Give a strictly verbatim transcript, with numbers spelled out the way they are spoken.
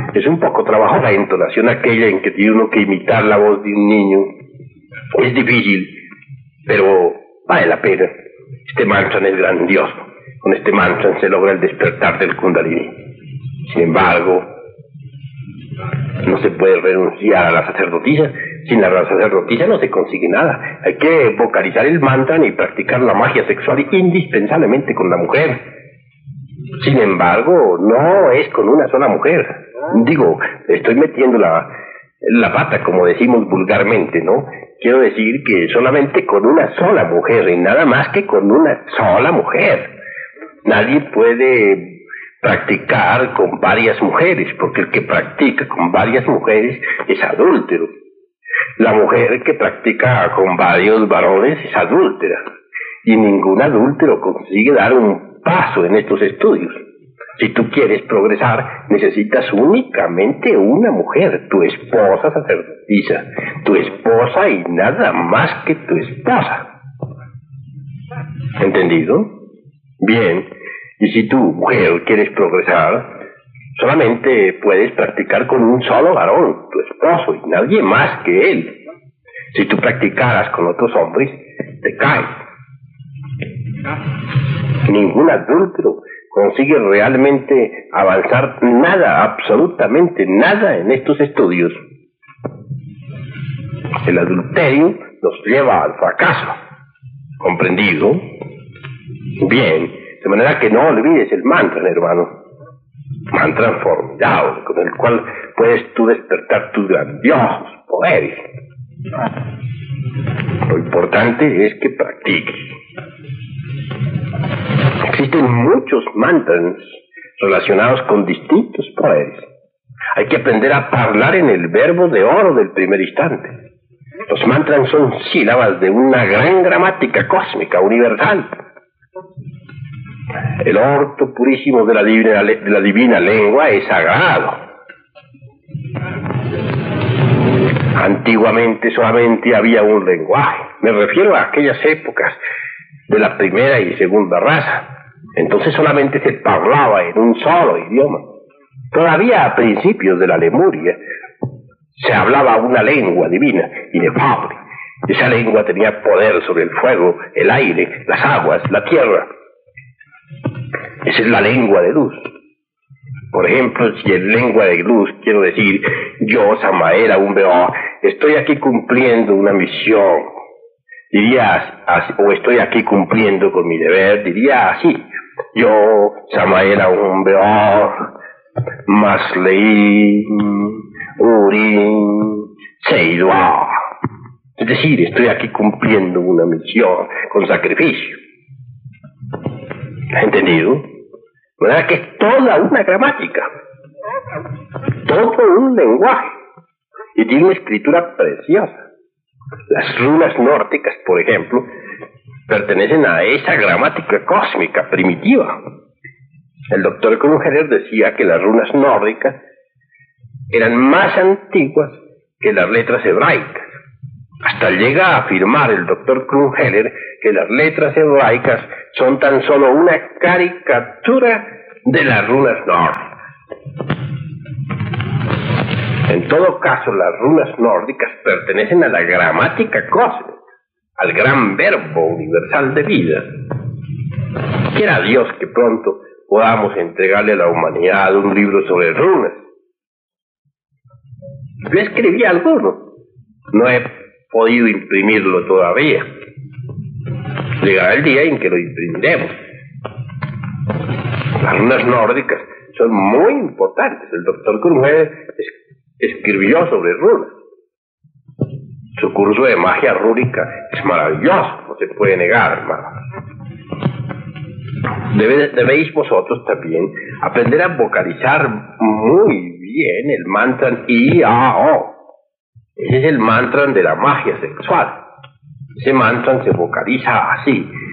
Es un poco trabajo la entonación aquella en que tiene uno que imitar la voz de un niño. Es difícil, pero vale la pena. Este mantran es grandioso. Con este mantran se logra el despertar del Kundalini. Sin embargo, no se puede renunciar a la sacerdotisa. Sin la sacerdotisa no se consigue nada. Hay que vocalizar el mantran y practicar la magia sexual indispensablemente con la mujer. Sin embargo, no es con una sola mujer. Digo, estoy metiendo la, la pata, como decimos vulgarmente, ¿no? Quiero decir que solamente con una sola mujer, y nada más que con una sola mujer. Nadie puede practicar con varias mujeres, porque el que practica con varias mujeres es adúltero. La mujer que practica con varios varones es adúltera, y ningún adúltero consigue dar un paso en estos estudios. Si tú quieres progresar, necesitas únicamente una mujer, tu esposa sacerdotisa, tu esposa y nada más que tu esposa. ¿Entendido? Bien, y si tú, mujer, quieres progresar, solamente puedes practicar con un solo varón, tu esposo, y nadie más que él. Si tú practicaras con otros hombres, te caes. Ningún adúltero consigue realmente avanzar nada, absolutamente nada en estos estudios. El adulterio los lleva al fracaso. ¿Comprendido? Bien, de manera que no olvides el mantra, hermano. Mantra formidable, con el cual puedes tú despertar tus grandiosos poderes. Lo importante es que practiques. Existen muchos mantras relacionados con distintos poderes. Hay que aprender a hablar en el verbo de oro del primer instante. Los mantras son sílabas de una gran gramática cósmica universal. El orto purísimo de la divina, de la divina lengua es sagrado. Antiguamente solamente había un lenguaje. Me refiero a aquellas épocas de la primera y segunda raza. Entonces solamente se hablaba en un solo idioma. Todavía a principios de la Lemuria se hablaba una lengua divina, inefable. Esa lengua tenía poder sobre el fuego, el aire, las aguas, la tierra. Esa es la lengua de luz. Por ejemplo, si en lengua de luz quiero decir, yo, Samael Aumbeo, estoy aquí cumpliendo una misión, diría así, o estoy aquí cumpliendo con mi deber, diría así, yo, Samael Aumbeo, Maslei, Urim, Seidua. Es decir, estoy aquí cumpliendo una misión con sacrificio. ¿Has entendido? ¿Verdad que es toda una gramática? Todo un lenguaje. Y tiene una escritura preciosa. Las runas nórdicas, por ejemplo, pertenecen a esa gramática cósmica primitiva. El doctor Krumheller decía que las runas nórdicas eran más antiguas que las letras hebraicas. Hasta llega a afirmar el doctor Krumheller que las letras hebraicas son tan solo una caricatura de las runas nórdicas. En todo caso, las runas nórdicas pertenecen a la gramática cósmica, al gran verbo universal de vida. Quiera Dios que pronto podamos entregarle a la humanidad un libro sobre runas. Yo escribí alguno, no he podido imprimirlo todavía. Llegará el día en que lo imprimiremos. Las runas nórdicas son muy importantes. El doctor Krumheller escribió sobre runas. Su curso de magia rúnica es maravilloso, no se puede negar, hermano. Debe, debéis vosotros también aprender a vocalizar muy bien el mantra I A O. Ese es el mantra de la magia sexual. Ese mantra se vocaliza así.